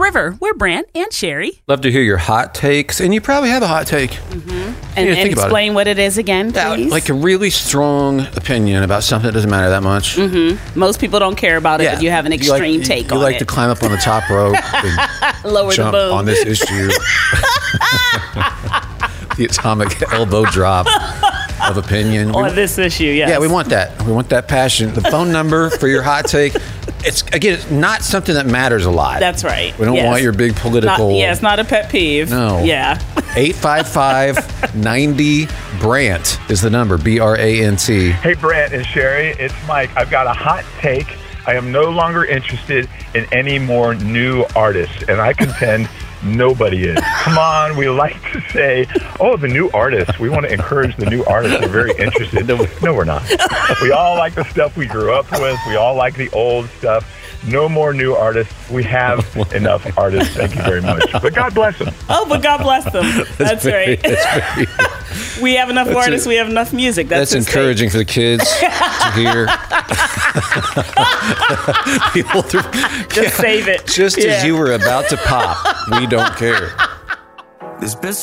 River. We're Brant and Sherry. Love to hear your hot takes, and you probably have a hot take. And explain what it is again, please. Like a really strong opinion about something that doesn't matter that much. Most people don't care about it, but you have an extreme take on it. You like to climb up on the top rope and lower jump the boom on this issue. The atomic elbow drop of opinion. On this issue, yes. Yeah, we want that. We want that passion. The phone number for your hot take. It's not something that matters a lot. That's right. We don't want your big political. It's not a pet peeve. No. Yeah. 855-90-BRANT is the number. BRANT. Hey, Brant and Sherry, it's Mike. I've got a hot take. I am no longer interested in any more new artists, and I contend nobody is. Come on, we like to say, oh, the new artists. We want to encourage the new artists. We're very interested. No, we're not. We all like the stuff we grew up with. We all like the old stuff. No more new artists. We have enough artists. Thank you very much. But God bless them. Oh, but God bless them. That's right. We have enough artists. We have enough music. That's encouraging for the kids to hear. Just save it. Just as you were about to pop, we don't care. There's been